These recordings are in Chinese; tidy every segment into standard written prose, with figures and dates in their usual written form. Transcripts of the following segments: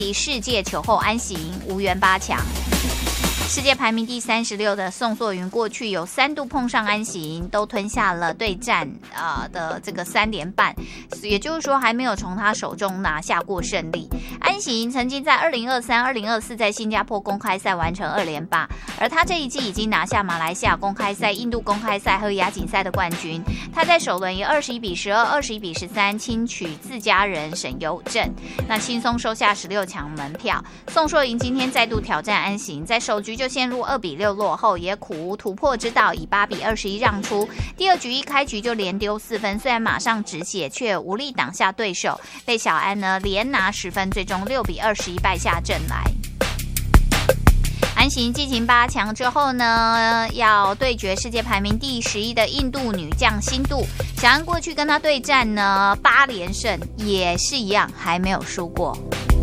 世界球后安喜莹无缘8强。世界排名第36的宋硕云，过去有3度碰上安喜莹，都吞下了对战的这个3连败，也就是说还没有从他手中拿下过胜利。安喜莹曾经在2023、2024在新加坡公开赛完成2连霸，而他这一季已经拿下马来西亚公开赛、印度公开赛和亚锦赛的冠军。他在首轮以21-12、21-13轻取自家人沈邮镇，那轻松收下16强门票。宋硕云今天再度挑战安喜莹，在首局就陷入2-6落后，也苦无突破之道，以8-21让出。第二局一开局就连丢4分，虽然马上止血，却无力挡下对手，被小安呢连拿10分，最终6-21败下阵来。安喜莹进行8强之后呢，要对决世界排名第11的印度女将辛杜。小安过去跟她对战呢8连胜，也是一样还没有输过。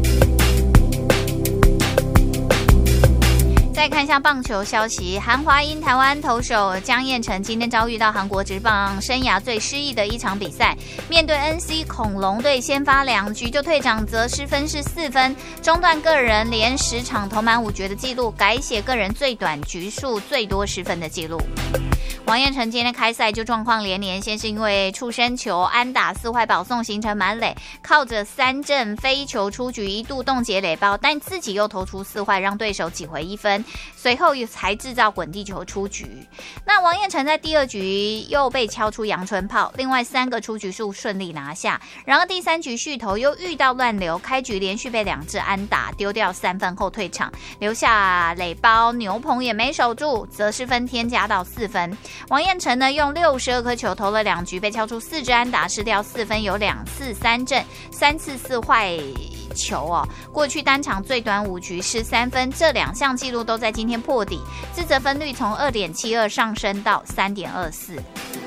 再看一下棒球消息，韩华英台湾投手江彦成今天遭遇到韩国职棒生涯最失意的一场比赛，面对 NC 恐龙队，先发2局就退场，则失分是4分，中断个人连10场投满5局的纪录，改写个人最短局数最多失分的纪录。王彦成今天开赛就状况连连，先是因为触身球安打4坏保送形成满垒，靠着3振飞球出局一度冻结垒包，但自己又投出4坏，让对手挤回1分，随后才制造滚地球出局。那王彦成在第2局又被敲出阳春炮，另外3个出局数顺利拿下。然而第3局续投又遇到乱流，开局连续被2支安打丢掉3分后退场，留下垒包，牛棚也没守住，则失分添加到4分。王彦成呢用62颗球投了2局，被敲出4支安打，失掉4分，有2次3振，3次4坏球哦。过去单场最短5局失3分，这2项纪录都在今天破底，自责分率从 2.72 上升到 3.24。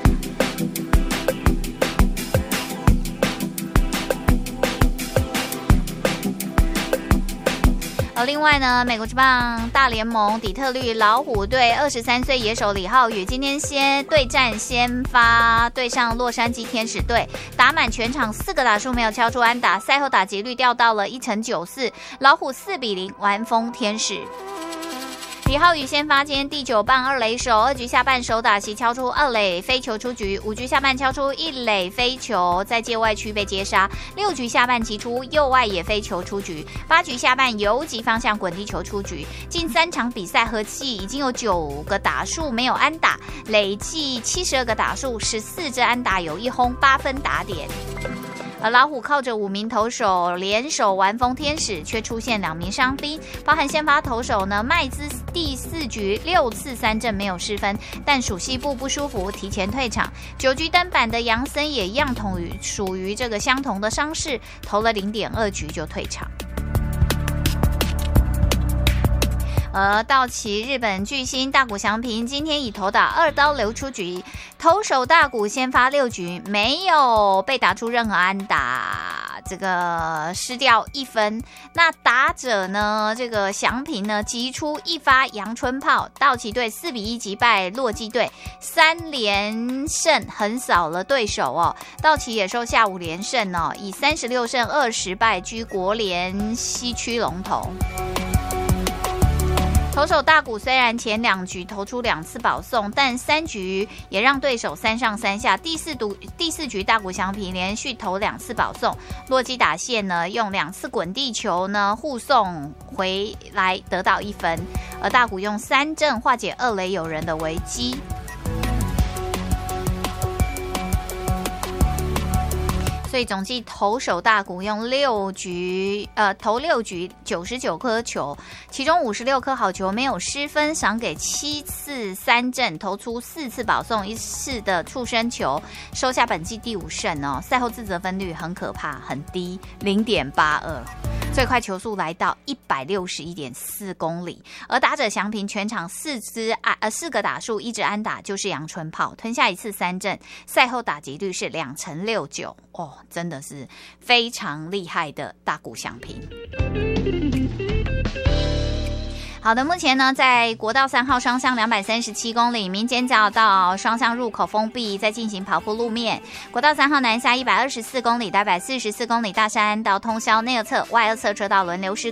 另外呢，美国职棒大联盟底特律老虎队23岁野手李浩宇今天先对战先发对上洛杉矶天使队，打满全场4个打数没有敲出安打，赛后打击率掉到了1.94%，老虎4-0完封天使。李浩宇先发今天第9棒2垒手，2局下半手打席敲出2垒飞球出局，5局下半敲出1垒飞球在界外区被接杀，6局下半击出右外野飞球出局，8局下半游击方向滚地球出局。近3场比赛合计已经有9个打数没有安打，累计72个打数，14支安打有1轰，8分打点。而老虎靠着5名投手联手完封天使，却出现2名伤兵，包含先发投手呢麦兹第4局6次3振没有失分，但属膝部不舒服提前退场。9局登板的杨森也一样属于这个相同的伤势，投了0.2局就退场。而道奇日本巨星大谷翔平今天以投打2刀流出局，投手大谷先发6局没有被打出任何安打，这个失掉1分。那打者呢，这个翔平呢击出1发阳春炮，道奇队4-1击败洛基队，3连胜横扫了对手哦。道奇也收下5连胜哦，以36胜20败居国联西区龙头。投手大谷虽然前2局投出2次保送，但3局也让对手3上3下。第4局大谷翔平连续投2次保送，洛基打线呢用2次滚地球呢护送回来得到1分，而大谷用3振化解2垒有人的危机。所以总计投手大谷用投6局99颗球，其中56颗好球没有失分，赏给7次3振，投出4次保送1次的触身球，收下本季第5胜哦。赛后自责分率很可怕，很低 0.82， 最快球速来到161.4公里。而打者翔平全场4个打数1支安打就是阳春炮，吞下1次3振，赛后打击率是2.69%哦，真的是非常厉害的大谷翔平。 好的，目前呢，在国道3号双向237公里，民间角道双向入口封闭，在进行跑铺路面。国道3号南下124公里到144公里，大山到通霄内侧、外侧车道轮流施